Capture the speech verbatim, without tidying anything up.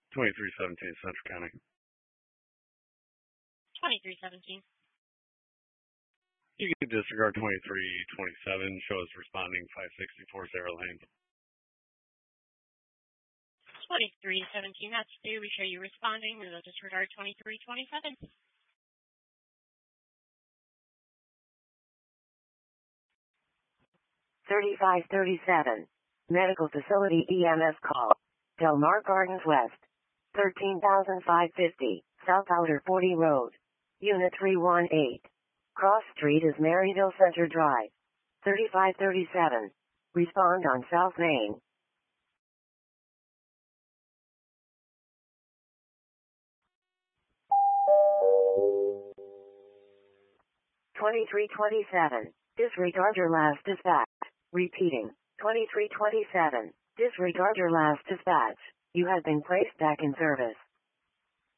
twenty-three seventeen Central County. twenty-three seventeen. You can disregard twenty-three twenty-seven. Show us responding five sixty-four Sarah Lane. twenty-three seventeen, that's due. We show you responding. We will disregard twenty-three twenty-seven. thirty-five thirty-seven. Medical Facility E M S call. Del Mar Gardens West. thirteen thousand five hundred fifty. South Outer forty Road. Unit three one eight. Cross Street is Maryville Center Drive. thirty-five thirty-seven. Respond on South Main. twenty-three twenty-seven. Disregard your last dispatch. Repeating. twenty-three twenty-seven. Disregard your last dispatch. You have been placed back in service.